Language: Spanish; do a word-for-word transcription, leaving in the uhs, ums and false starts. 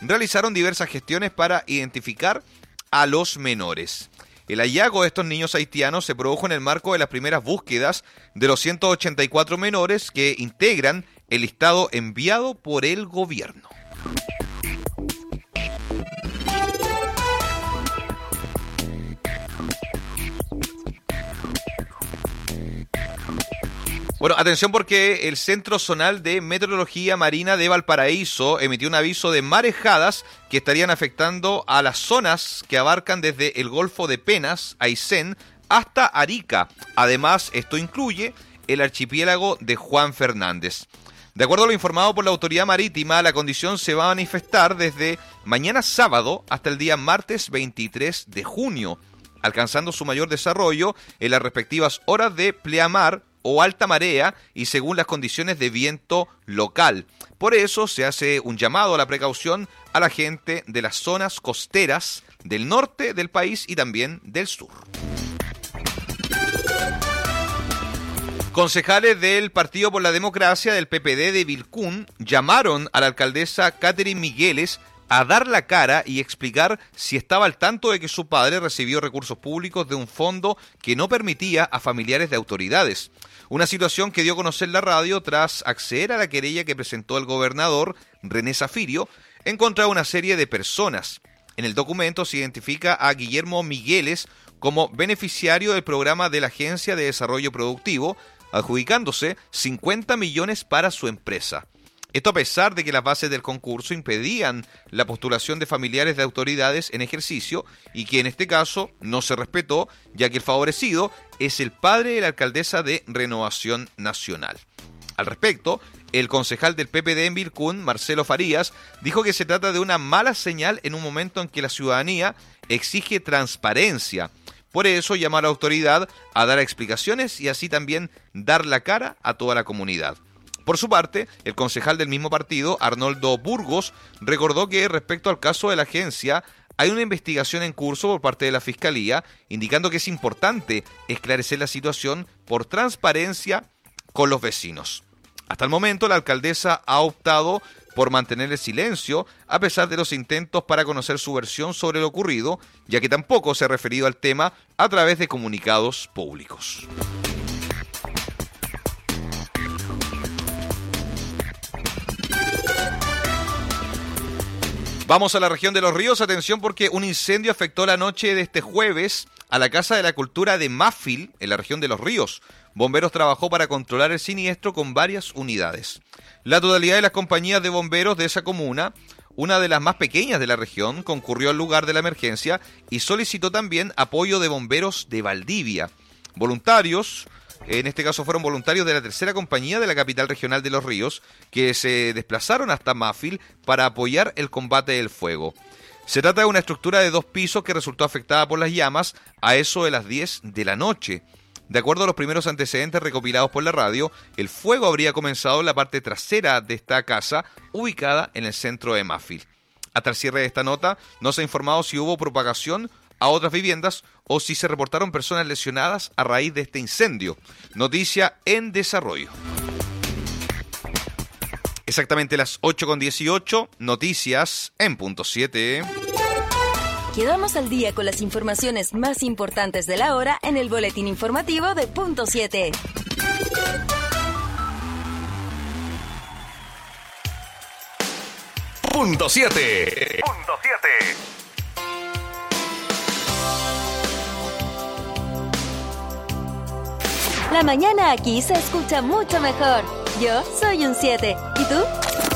realizaron diversas gestiones para identificar a los menores. El hallazgo de estos niños haitianos se produjo en el marco de las primeras búsquedas de los ciento ochenta y cuatro menores que integran el listado enviado por el gobierno. Bueno, atención porque el Centro Zonal de Meteorología Marina de Valparaíso emitió un aviso de marejadas que estarían afectando a las zonas que abarcan desde el Golfo de Penas, Aysén, hasta Arica. Además, esto incluye el archipiélago de Juan Fernández. De acuerdo a lo informado por la autoridad marítima, la condición se va a manifestar desde mañana sábado hasta el día martes veintitrés de junio, alcanzando su mayor desarrollo en las respectivas horas de pleamar o alta marea y según las condiciones de viento local. Por eso se hace un llamado a la precaución a la gente de las zonas costeras del norte del país y también del sur. Concejales del Partido por la Democracia del P P D de Vilcún llamaron a la alcaldesa Catherine Migueles a dar la cara y explicar si estaba al tanto de que su padre recibió recursos públicos de un fondo que no permitía a familiares de autoridades. Una situación que dio a conocer la radio tras acceder a la querella que presentó el gobernador René Zafirio en contra de una serie de personas. En el documento se identifica a Guillermo Migueles como beneficiario del programa de la Agencia de Desarrollo Productivo, adjudicándose cincuenta millones para su empresa. Esto a pesar de que las bases del concurso impedían la postulación de familiares de autoridades en ejercicio y que en este caso no se respetó, ya que el favorecido es el padre de la alcaldesa de Renovación Nacional. Al respecto, el concejal del P P D en Vilcún, Marcelo Farías, dijo que se trata de una mala señal en un momento en que la ciudadanía exige transparencia. Por eso llamó a la autoridad a dar explicaciones y así también dar la cara a toda la comunidad. Por su parte, el concejal del mismo partido, Arnoldo Burgos, recordó que respecto al caso de la agencia, hay una investigación en curso por parte de la Fiscalía, indicando que es importante esclarecer la situación por transparencia con los vecinos. Hasta el momento, la alcaldesa ha optado por mantener el silencio, a pesar de los intentos para conocer su versión sobre lo ocurrido, ya que tampoco se ha referido al tema a través de comunicados públicos. Vamos a la región de Los Ríos, atención porque un incendio afectó la noche de este jueves a la Casa de la Cultura de Máfil, en la región de Los Ríos. Bomberos trabajó para controlar el siniestro con varias unidades. La totalidad de las compañías de bomberos de esa comuna, una de las más pequeñas de la región, concurrió al lugar de la emergencia y solicitó también apoyo de bomberos de Valdivia. Voluntarios, en este caso fueron voluntarios de la tercera compañía de la capital regional de Los Ríos, que se desplazaron hasta Máfil para apoyar el combate del fuego. Se trata de una estructura de dos pisos que resultó afectada por las llamas a eso de las diez de la noche. De acuerdo a los primeros antecedentes recopilados por la radio, el fuego habría comenzado en la parte trasera de esta casa, ubicada en el centro de Máfil. Hasta el cierre de esta nota, no se ha informado si hubo propagación a otras viviendas o si se reportaron personas lesionadas a raíz de este incendio. Noticia en desarrollo. Exactamente las ocho con dieciocho, noticias en punto siete. Quedamos al día con las informaciones más importantes de la hora en el boletín informativo de punto siete. Punto siete. Punto siete. La mañana aquí se escucha mucho mejor. Yo soy un siete. ¿Y tú?